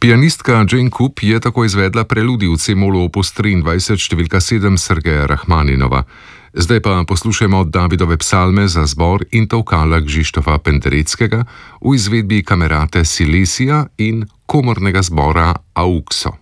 Pianistka Jane Coop je tako izvedla preludij v C-molu opus 23 številka 7 Sergeja Rahmaninova. Zdaj pa poslušajmo Davidove psalme za zbor in tolkala Kšištofa Pendereckega v izvedbi Kamerate Silesia in komornega zbora Auxo.